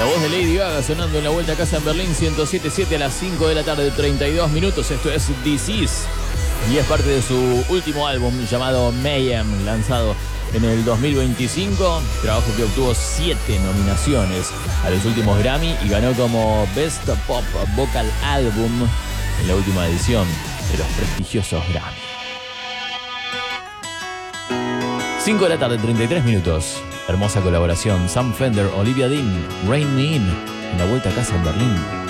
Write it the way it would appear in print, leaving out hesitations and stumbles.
La voz de Lady Gaga sonando en la Vuelta a Casa en Berlín, 107.7 a las 5 de la tarde, 32 minutos. Esto es Disease y es parte de su último álbum llamado Mayhem, lanzado en el 2025. Trabajo que obtuvo 7 nominaciones a los últimos Grammy y ganó como Best Pop Vocal Album en la última edición de los prestigiosos Grammy. 5 de la tarde, 33 minutos. Hermosa colaboración. Sam Fender, Olivia Dean, Rain Me In, en la Vuelta a Casa en Berlín.